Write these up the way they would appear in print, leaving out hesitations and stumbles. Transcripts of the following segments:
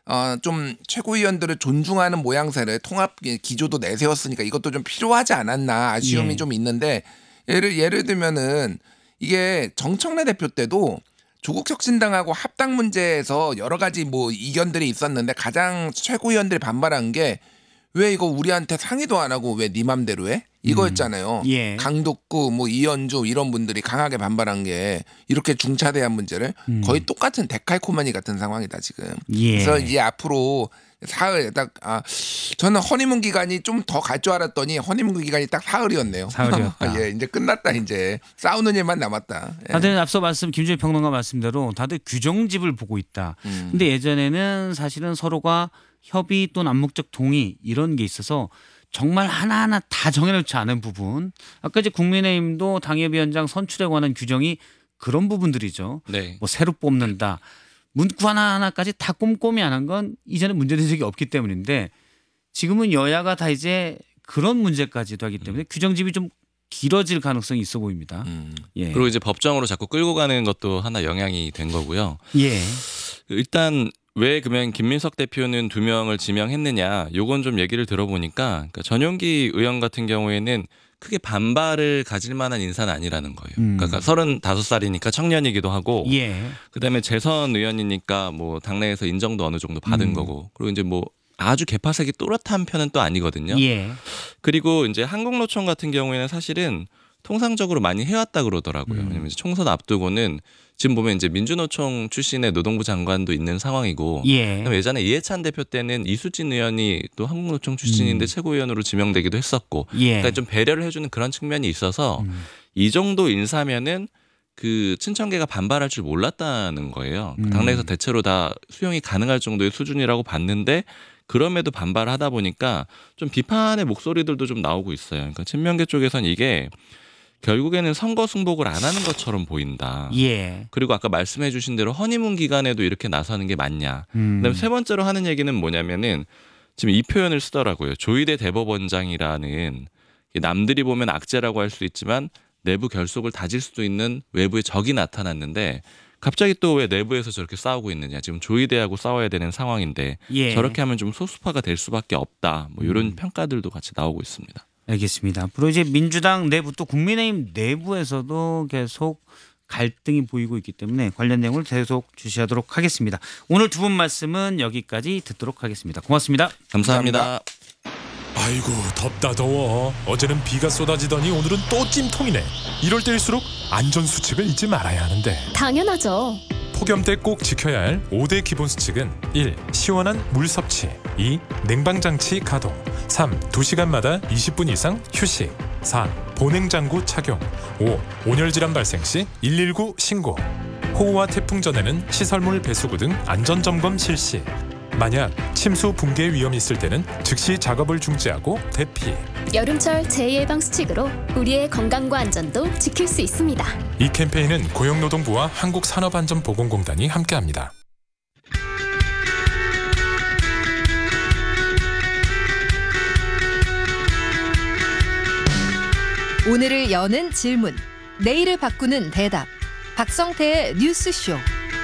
좀 최고위원들을 존중하는 모양새를 통합 기조도 내세웠으니까 이것도 좀 필요하지 않았나 아쉬움이 예. 좀 있는데 예를 들면은 이게 정청래 대표 때도 조국혁신당하고 합당 문제에서 여러 가지 뭐 이견들이 있었는데 가장 최고위원들이 반발한 게 왜 이거 우리한테 상의도 안 하고 왜 네 맘대로 해? 이거였잖아요. 예. 강덕구 뭐 이현주 이런 분들이 강하게 반발한 게 이렇게 중차대한 문제를 거의 똑같은 데칼코마니 같은 상황이다 지금. 예. 그래서 이제 앞으로 사흘 저는 허니문 기간이 좀 더 갈 줄 알았더니 허니문 기간이 딱 사흘이었네요. 사흘이었다. 예, 이제 끝났다 이제 싸우는 일만 남았다. 예. 다들 앞서 김주일 평론가 말씀대로 다들 규정집을 보고 있다. 근데 예전에는 사실은 서로가 협의 또는 암묵적 동의 이런 게 있어서 정말 하나하나 다 정해놓지 않은 부분. 아까 이제 국민의힘도 당협위원장 선출에 관한 규정이 그런 부분들이죠. 네. 뭐 새로 뽑는다. 문구 하나하나까지 다 꼼꼼히 안 한 건 이전에 문제된 적이 없기 때문인데 지금은 여야가 다 이제 그런 문제까지도 하기 때문에 규정집이 좀 길어질 가능성이 있어 보입니다. 예. 그리고 이제 법정으로 자꾸 끌고 가는 것도 하나 영향이 된 거고요. 예. 일단 왜 그러면 김민석 대표는 2명을 지명했느냐 요건 좀 얘기를 들어보니까 그러니까 전용기 의원 같은 경우에는 크게 반발을 가질 만한 인사는 아니라는 거예요. 그러니까 35살이니까 청년이기도 하고 예. 그다음에 재선 의원이니까 뭐 당내에서 인정도 어느 정도 받은 거고 그리고 이제 뭐 아주 개파색이 또렷한 편은 또 아니거든요. 예. 그리고 이제 한국노총 같은 경우에는 사실은 통상적으로 많이 해왔다 그러더라고요. 왜냐면 이제 총선 앞두고는 지금 보면 이제 민주노총 출신의 노동부 장관도 있는 상황이고 예. 예전에 이해찬 대표 때는 이수진 의원이 또 한국노총 출신인데 최고위원으로 지명되기도 했었고 예. 그러니까 좀 배려를 해주는 그런 측면이 있어서 이 정도 인사면은 그 친청계가 반발할 줄 몰랐다는 거예요. 당내에서 대체로 다 수용이 가능할 정도의 수준이라고 봤는데 그럼에도 반발하다 보니까 좀 비판의 목소리들도 좀 나오고 있어요. 그러니까 친명계 쪽에서는 이게 결국에는 선거 승복을 안 하는 것처럼 보인다. 예. 그리고 아까 말씀해 주신 대로 허니문 기간에도 이렇게 나서는 게 맞냐. 그다음에 세 번째로 하는 얘기는 뭐냐면은 지금 이 표현을 쓰더라고요. 조희대 대법원장이라는 남들이 보면 악재라고 할 수 있지만 내부 결속을 다질 수도 있는 외부의 적이 나타났는데 갑자기 또 왜 내부에서 저렇게 싸우고 있느냐. 지금 조희대하고 싸워야 되는 상황인데 예. 저렇게 하면 좀 소수파가 될 수밖에 없다. 뭐 이런 평가들도 같이 나오고 있습니다. 알겠습니다. 앞으로 이제 민주당 내부 또 국민의힘 내부에서도 계속 갈등이 보이고 있기 때문에 관련 내용을 계속 주시하도록 하겠습니다. 오늘 두 분 말씀은 여기까지 듣도록 하겠습니다. 고맙습니다. 감사합니다. 아이고 덥다 더워. 어제는 비가 쏟아지더니 오늘은 또 찜통이네. 이럴 때일수록 안전수칙을 잊지 말아야 하는데 당연하죠. 폭염 때 꼭 지켜야 할 5대 기본 수칙은 1. 시원한 물 섭취 2. 냉방장치 가동 3. 2시간마다 20분 이상 휴식 4. 보냉장구 착용 5. 온열질환 발생 시 119 신고 호우와 태풍 전에는 시설물 배수구 등 안전점검 실시 만약 침수 붕괴 위험이 있을 때는 즉시 작업을 중지하고 대피 여름철 재예방 수칙으로 우리의 건강과 안전도 지킬 수 있습니다. 이 캠페인은 고용노동부와 한국산업안전보건공단이 함께합니다. 오늘을 여는 질문, 내일을 바꾸는 대답. 박성태의 뉴스쇼.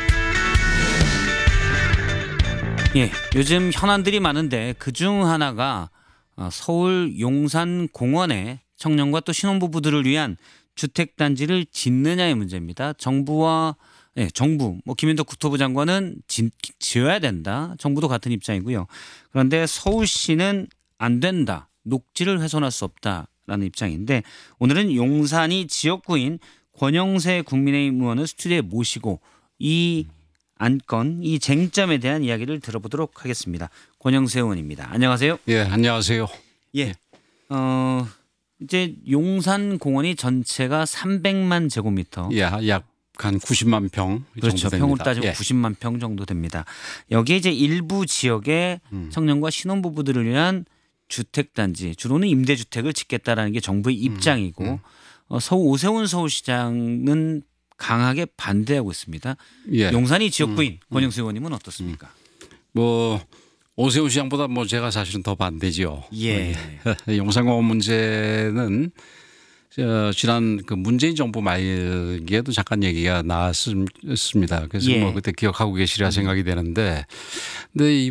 예, 요즘 현안들이 많은데 그중 하나가 서울 용산 공원에 청년과 또 신혼부부들을 위한 주택단지를 짓느냐의 문제입니다. 정부 김현덕 국토부 장관은 지어야 된다. 정부도 같은 입장이고요. 그런데 서울시는 안 된다. 녹지를 훼손할 수 없다라는 입장인데 오늘은 용산이 지역구인 권영세 국민의힘 의원을 스튜디오에 모시고 이 안건, 이 쟁점에 대한 이야기를 들어보도록 하겠습니다. 권영세 의원입니다. 안녕하세요. 예, 안녕하세요. 예, 이제 용산 공원이 전체가 300만 제곱미터. 예, 약 한 90만 평 그렇죠. 정도 됩니다. 평으로 따지고 예. 90만 평 정도 됩니다. 여기에 이제 일부 지역에 청년과 신혼부부들을 위한 주택단지, 주로는 임대주택을 짓겠다라는 게 정부의 입장이고 오세훈 서울시장은 강하게 반대하고 있습니다. 예. 용산이 지역구인 권영수 의원님은 어떻습니까? 뭐 오세훈 시장보다 뭐 제가 사실은 더 반대지요. 예. 용산공원 문제는 지난 그 문재인 정부 말기에도 잠깐 얘기가 나왔습니다. 그래서 예. 뭐 그때 기억하고 계시리라 생각이 되는데, 근데